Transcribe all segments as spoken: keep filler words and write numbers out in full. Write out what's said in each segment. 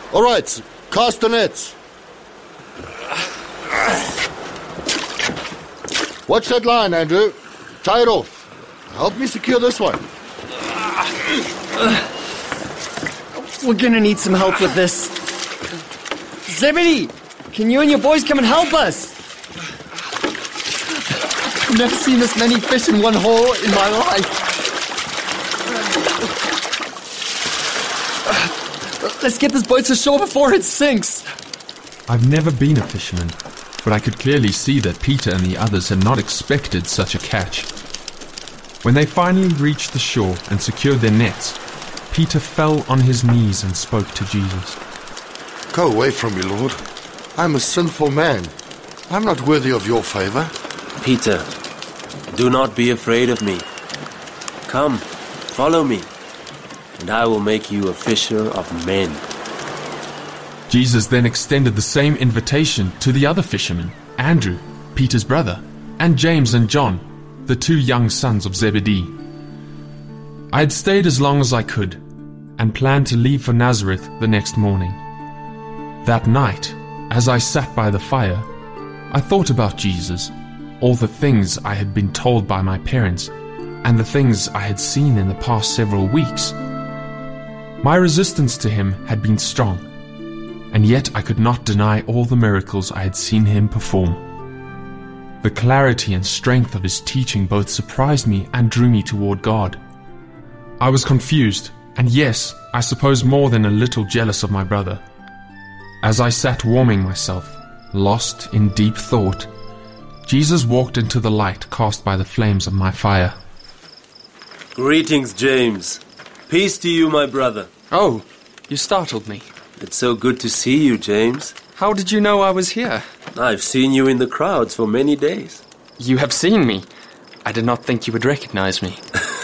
All right, cast the nets. Watch that line, Andrew. Tie it off. Help me secure this one. We're gonna need some help with this. Zebedee, can you and your boys come and help us? I've never seen this many fish in one hole in my life. Let's get this boat to shore before it sinks. I've never been a fisherman, but I could clearly see that Peter and the others had not expected such a catch. When they finally reached the shore and secured their nets, Peter fell on his knees and spoke to Jesus. Go away from me, Lord. I'm a sinful man. I'm not worthy of your favor. Peter, do not be afraid of me. Come, follow me, and I will make you a fisher of men. Jesus then extended the same invitation to the other fishermen, Andrew, Peter's brother, and James and John, the two young sons of Zebedee. I had stayed as long as I could, and planned to leave for Nazareth the next morning. That night, as I sat by the fire, I thought about Jesus, all the things I had been told by my parents, and the things I had seen in the past several weeks. My resistance to him had been strong, and yet I could not deny all the miracles I had seen him perform. The clarity and strength of his teaching both surprised me and drew me toward God. I was confused, and yes, I suppose more than a little jealous of my brother. As I sat warming myself, lost in deep thought, Jesus walked into the light cast by the flames of my fire. Greetings, James. Peace to you, my brother. Oh, you startled me. It's so good to see you, James. How did you know I was here? I've seen you in the crowds for many days. You have seen me. I did not think you would recognize me.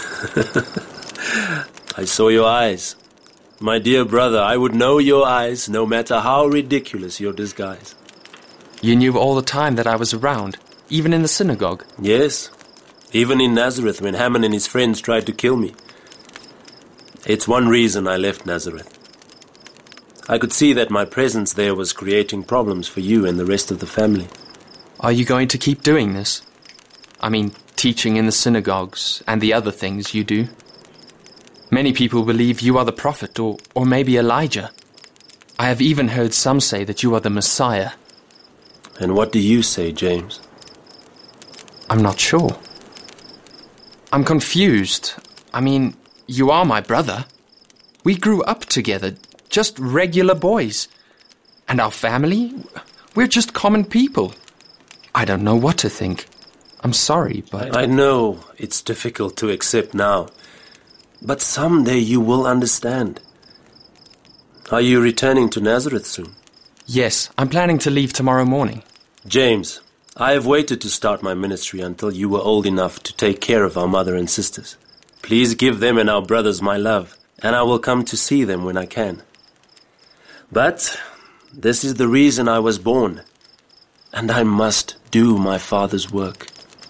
I saw your eyes. My dear brother, I would know your eyes no matter how ridiculous your disguise. You knew all the time that I was around, even in the synagogue? Yes, even in Nazareth when Haman and his friends tried to kill me. It's one reason I left Nazareth. I could see that my presence there was creating problems for you and the rest of the family. Are you going to keep doing this? I mean, teaching in the synagogues and the other things you do? Many people believe you are the prophet or, or maybe Elijah. I have even heard some say that you are the Messiah. And what do you say, James? I'm not sure. I'm confused. I mean, you are my brother. We grew up together, just regular boys. And our family? We're just common people. I don't know what to think. I'm sorry, but... I know it's difficult to accept now. But someday you will understand. Are you returning to Nazareth soon? Yes, I'm planning to leave tomorrow morning. James, I have waited to start my ministry until you were old enough to take care of our mother and sisters. Please give them and our brothers my love, and I will come to see them when I can. But this is the reason I was born, and I must do my Father's work.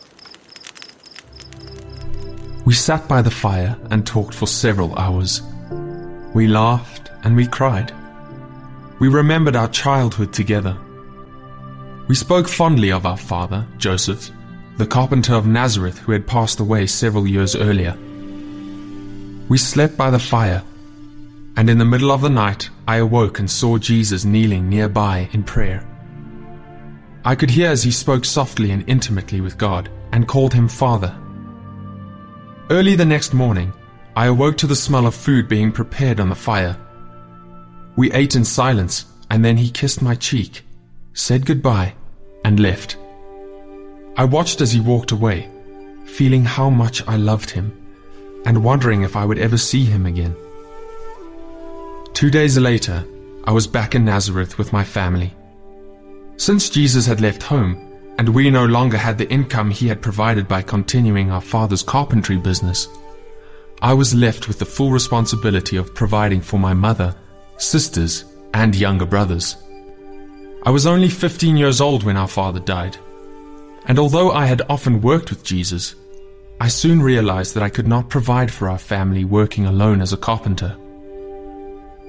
We sat by the fire and talked for several hours. We laughed and we cried. We remembered our childhood together. We spoke fondly of our father, Joseph, the carpenter of Nazareth who had passed away several years earlier. We slept by the fire, and in the middle of the night I awoke and saw Jesus kneeling nearby in prayer. I could hear as he spoke softly and intimately with God and called him Father. Early the next morning, I awoke to the smell of food being prepared on the fire. We ate in silence, and then he kissed my cheek, said goodbye, and left. I watched as he walked away, feeling how much I loved him, and wondering if I would ever see him again. Two days later, I was back in Nazareth with my family. Since Jesus had left home, and we no longer had the income he had provided by continuing our father's carpentry business, I was left with the full responsibility of providing for my mother, sisters, and younger brothers. I was only fifteen years old when our father died, and although I had often worked with Jesus, I soon realized that I could not provide for our family working alone as a carpenter.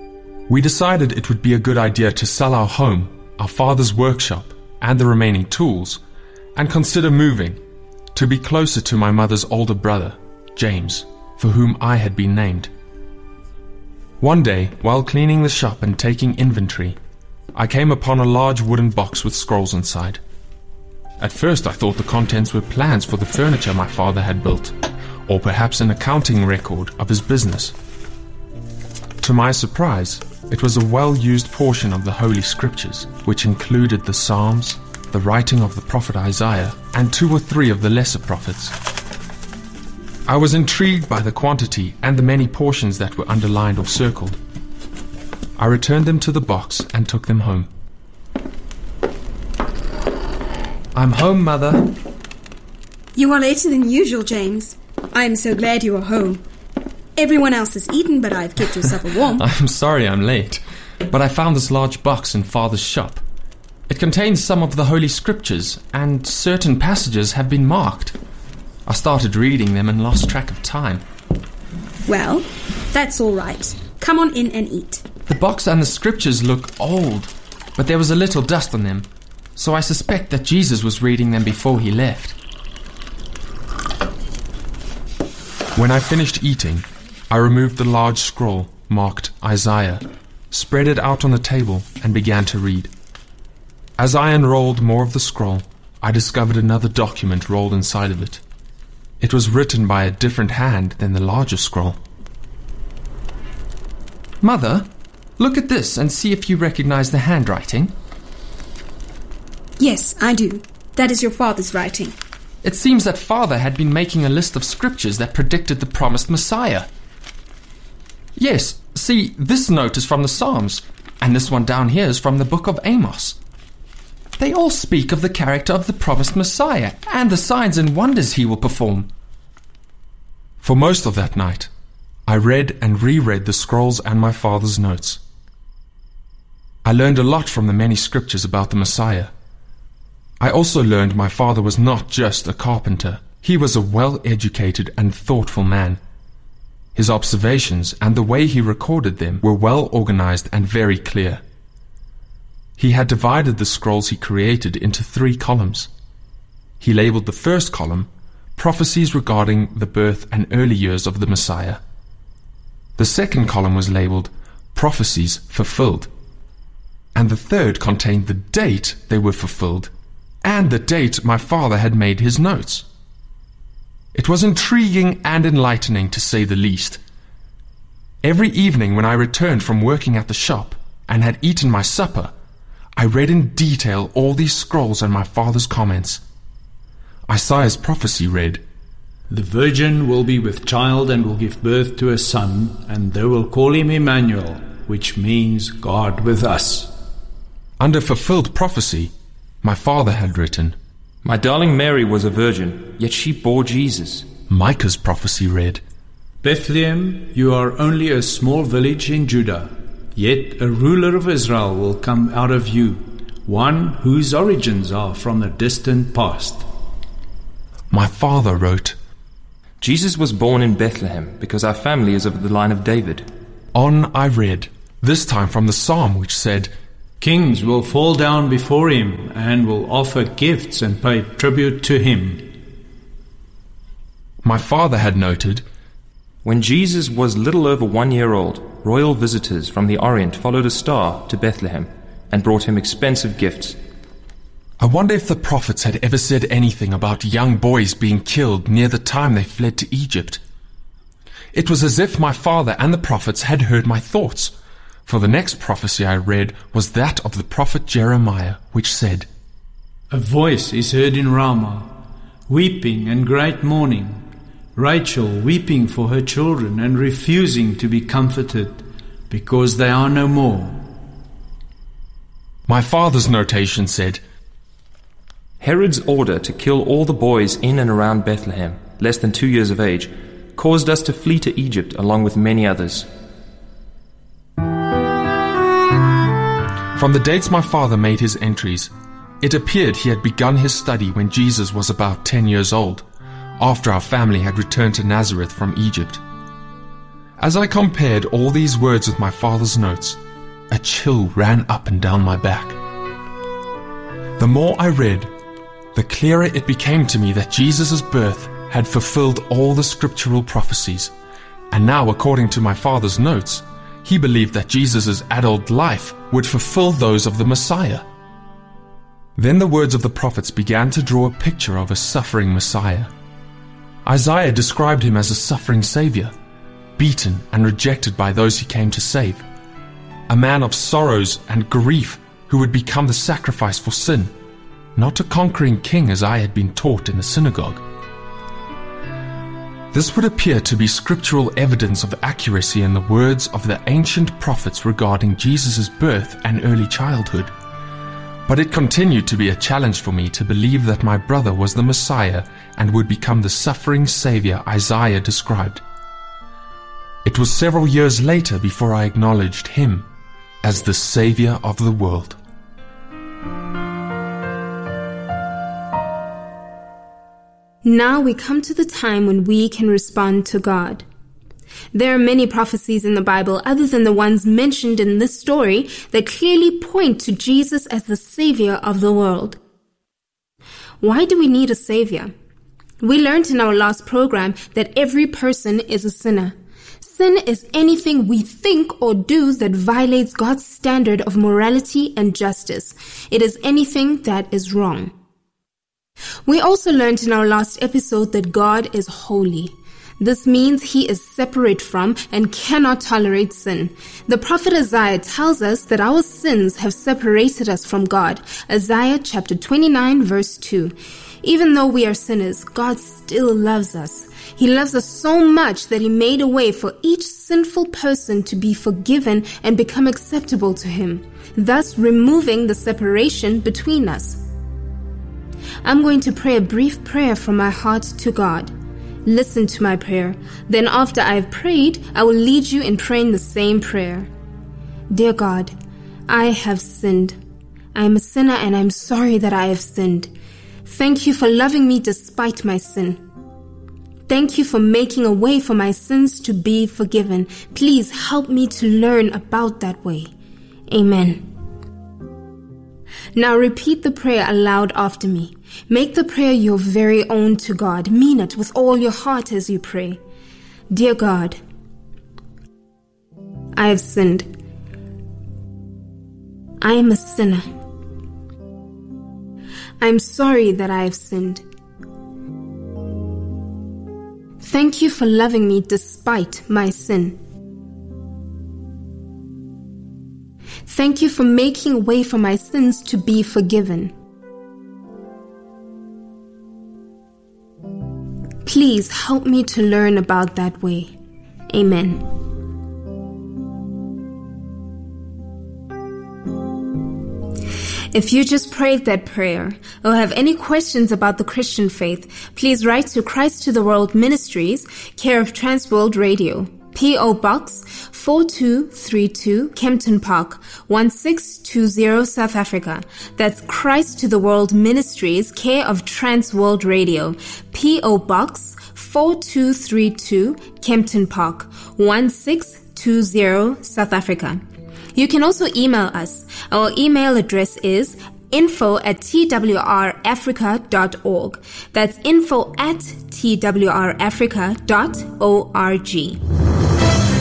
We decided it would be a good idea to sell our home, our father's workshop, and the remaining tools, and consider moving to be closer to my mother's older brother, James, for whom I had been named. One day, while cleaning the shop and taking inventory, I came upon a large wooden box with scrolls inside. At first I thought the contents were plans for the furniture my father had built, or perhaps an accounting record of his business. To my surprise, it was a well-used portion of the Holy Scriptures, which included the Psalms, the writing of the prophet Isaiah, and two or three of the lesser prophets. I was intrigued by the quantity and the many portions that were underlined or circled. I returned them to the box and took them home. I'm home, Mother. You are later than usual, James. I am so glad you are home. Everyone else has eaten, but I've kept your supper warm. I'm sorry I'm late, but I found this large box in Father's shop. It contains some of the Holy Scriptures, and certain passages have been marked. I started reading them and lost track of time. Well, that's all right. Come on in and eat. The box and the Scriptures look old, but there was a little dust on them, so I suspect that Jesus was reading them before he left. When I finished eating, I removed the large scroll marked Isaiah, spread it out on the table, and began to read. As I unrolled more of the scroll, I discovered another document rolled inside of it. It was written by a different hand than the larger scroll. Mother, look at this and see if you recognize the handwriting. Yes, I do. That is your father's writing. It seems that Father had been making a list of scriptures that predicted the promised Messiah. Yes, see, this note is from the Psalms, and this one down here is from the book of Amos. They all speak of the character of the promised Messiah and the signs and wonders he will perform. For most of that night, I read and reread the scrolls and my father's notes. I learned a lot from the many scriptures about the Messiah. I also learned my father was not just a carpenter. He was a well-educated and thoughtful man. His observations and the way he recorded them were well organized and very clear. He had divided the scrolls he created into three columns. He labeled the first column prophecies regarding the birth and early years of the Messiah. The second column was labeled prophecies fulfilled. And the third contained the date they were fulfilled and the date my father had made his notes. It was intriguing and enlightening, to say the least. Every evening when I returned from working at the shop and had eaten my supper, I read in detail all these scrolls and my father's comments. Isaiah's prophecy read, "The virgin will be with child and will give birth to a son, and they will call him Emmanuel, which means God with us." Under fulfilled prophecy, my father had written, "My darling Mary was a virgin, yet she bore Jesus." Micah's prophecy read, "Bethlehem, you are only a small village in Judah, yet a ruler of Israel will come out of you, one whose origins are from the distant past." My father wrote, "Jesus was born in Bethlehem because our family is of the line of David." On I read, this time from the psalm which said, "Kings will fall down before him and will offer gifts and pay tribute to him." My father had noted, "When Jesus was little over one year old, royal visitors from the Orient followed a star to Bethlehem and brought him expensive gifts." I wonder if the prophets had ever said anything about young boys being killed near the time they fled to Egypt. It was as if my father and the prophets had heard my thoughts, for the next prophecy I read was that of the prophet Jeremiah, which said, "A voice is heard in Ramah, weeping and great mourning, Rachel weeping for her children and refusing to be comforted, because they are no more." My father's notation said, "Herod's order to kill all the boys in and around Bethlehem, less than two years of age, caused us to flee to Egypt along with many others." From the dates my father made his entries, it appeared he had begun his study when Jesus was about ten years old, after our family had returned to Nazareth from Egypt. As I compared all these words with my father's notes, a chill ran up and down my back. The more I read, the clearer it became to me that Jesus' birth had fulfilled all the scriptural prophecies, and now, according to my father's notes, he believed that Jesus' adult life would fulfill those of the Messiah. Then the words of the prophets began to draw a picture of a suffering Messiah. Isaiah described him as a suffering Savior, beaten and rejected by those he came to save, a man of sorrows and grief who would become the sacrifice for sin, not a conquering king as I had been taught in the synagogue. This would appear to be scriptural evidence of accuracy in the words of the ancient prophets regarding Jesus' birth and early childhood. But it continued to be a challenge for me to believe that my brother was the Messiah and would become the suffering Savior Isaiah described. It was several years later before I acknowledged him as the Savior of the world. Now we come to the time when we can respond to God. There are many prophecies in the Bible other than the ones mentioned in this story that clearly point to Jesus as the Savior of the world. Why do we need a Savior? We learned in our last program that every person is a sinner. Sin is anything we think or do that violates God's standard of morality and justice. It is anything that is wrong. We also learned in our last episode that God is holy. This means he is separate from and cannot tolerate sin. The prophet Isaiah tells us that our sins have separated us from God. Isaiah chapter twenty-nine verse two. Even though we are sinners, God still loves us. He loves us so much that he made a way for each sinful person to be forgiven and become acceptable to him, thus removing the separation between us. I'm going to pray a brief prayer from my heart to God. Listen to my prayer. Then after I have prayed, I will lead you in praying the same prayer. Dear God, I have sinned. I am a sinner and I am sorry that I have sinned. Thank you for loving me despite my sin. Thank you for making a way for my sins to be forgiven. Please help me to learn about that way. Amen. Now repeat the prayer aloud after me. Make the prayer your very own to God. Mean it with all your heart as you pray. Dear God, I have sinned. I am a sinner. I am sorry that I have sinned. Thank you for loving me despite my sin. Thank you for making a way for my sins to be forgiven. Please help me to learn about that way. Amen. If you just prayed that prayer or have any questions about the Christian faith, please write to Christ to the World Ministries, care of Transworld Radio, P O Box four two three two, Kempton Park, one six two zero, South Africa. That's Christ to the World Ministries, care of Transworld Radio, P O Box four two three two, Kempton Park, one six two zero, South Africa. You can also email us. Our email address is info at t w r africa dot org. That's info at t w r africa dot org.